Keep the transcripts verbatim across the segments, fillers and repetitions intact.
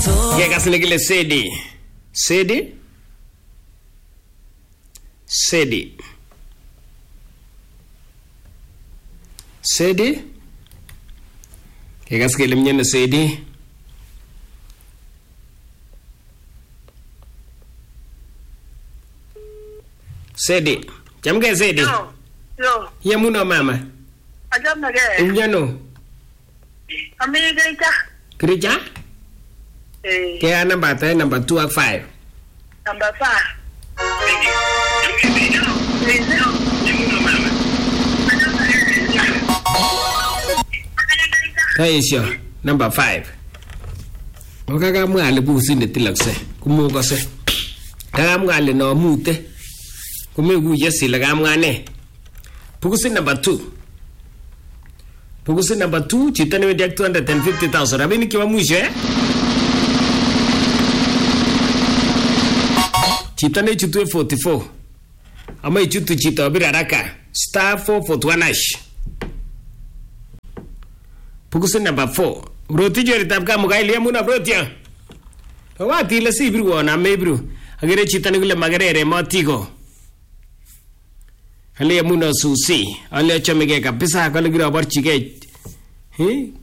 Gekas nekile Sedi. Sedi? Sedi. Sedi? Gekas kele mnyene Sedi. Sedi. Jamge Sedi. Yo. Yo. Yamuno mama. Ajam nage. Mnyano. Ami Krija. Krija? Eh. Kaya number three, number two, and five. Number five. Kaya isyo, number five. Kaka mwale busi ne tilakse. Kumuko se. Kaka mwale no mute. Kumigu yesi laga mwane. Pukusi number two. Pukusi number two, chitani mediak two hundred fifty thousand. Rabini kiwa mwisho eh? Chitani chitwe forty-four. Ama ichutu chita obira raka. Star four forty-one ash. Pukusi number four. Broti jori tabka mugaili ya muna brotia. Wati ila si bru wana mebru. Agere chitani gule magerere motigo. Hali ya muna susi. Hali ya chomege kapisa. Kali gira barchike. He?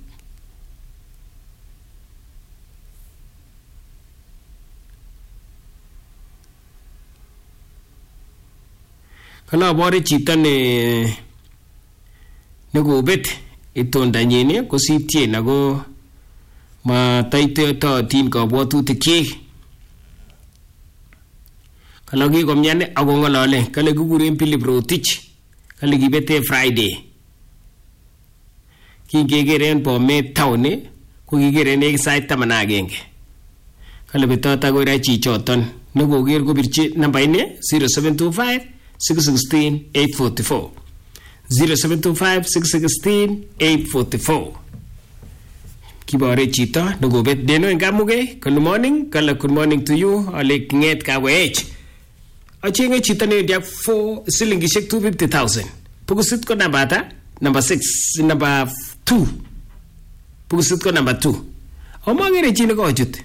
Kala bori chitani Nago bet. Itonda nyene ko sitie nago ma taite ta tin ka botu tiki kala gi gomnyane ago ngolale kala gugure Philip Rotich kala gi bete Friday ki gegeren po me tawne ko gegeren ek site tamana agenge kala betata go rachi choton nago ger go birchi namba ine zero seven two five six one six eight four four zero seven two five six one six eight four four. Kibare chita nogo bet deno engamuge. Good morning. Kala good morning to you. Ale kinget ka wech. Achinge chita ne dia four silingi shek two fifty thousand. Pugusit ko nabata number six number two. Pugusit ko number two. Omangere chine ko jut.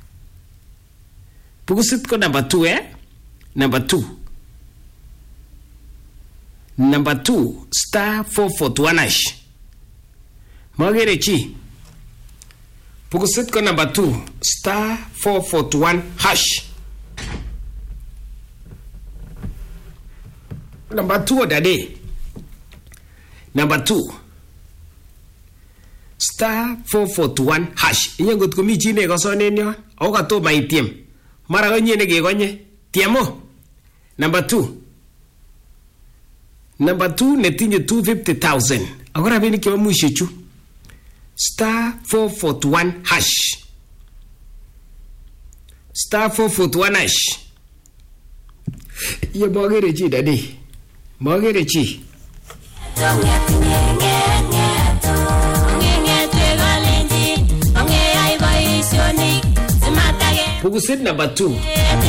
Pugusit ko number two eh? Number two. Number two, star four forty-one ash. Magere chi. Pukusit ko number two, star four forty-one hash. Number two dade. Number two, star four forty-one hash. Inye ngot ko mi chi ne gosone nyo. O ka to mai tiem. Mara gonye ne ge gonye. Tiemo. Number two. Number two, netinye two hundred fifty thousand. Agora bini kiwa mwishichu. Star four forty-one hash. Star four forty-one hash. Ye magere chi dadi. Magere chi. Pugusit number two.